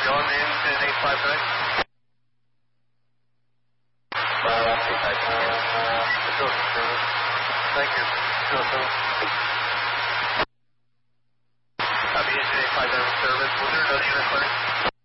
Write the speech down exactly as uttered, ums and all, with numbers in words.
John in ten eight five nine. Uh, eight five nine. Thank you. Copy, engine eight five nine service. Was there another unit running?